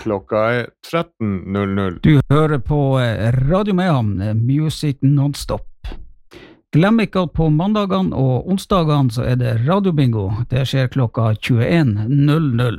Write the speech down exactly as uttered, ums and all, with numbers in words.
Klokka er tretten null null. Du hører på Radio Mehamn, Music Non-Stop. Glem ikke at på mandagene og onsdagene så er det radiobingo. Det skjer klokka tjueen null null.